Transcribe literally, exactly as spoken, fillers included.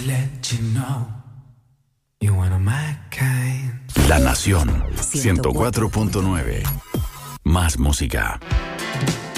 La Nación ciento cuatro punto nueve. Más música.